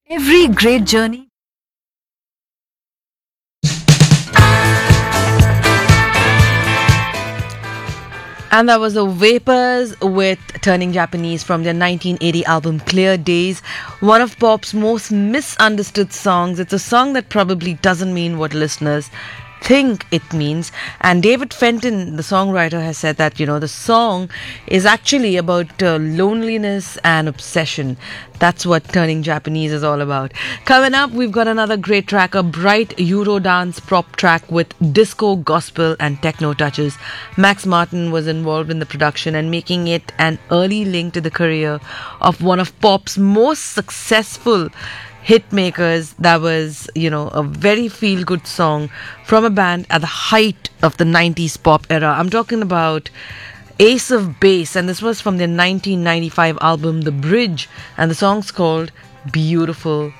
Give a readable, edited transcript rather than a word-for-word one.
Every great journey. And that was the Vapors with Turning Japanese from their 1980 album Clear Days, one of pop's most misunderstood songs. It's a song that probably doesn't mean what listeners think it means. And David Fenton, the songwriter, has said that, the song is actually about loneliness and obsession. That's what Turning Japanese is all about. Coming up, we've got another great track, a bright Eurodance prop track with disco, gospel, and techno touches. Max Martin was involved in the production and making it an early link to the career of one of pop's most successful hit makers. That was, a very feel good song from a band at the height of the 90s pop era. I'm talking about Ace of Base, and this was from their 1995 album The Bridge, and the song's called Beautiful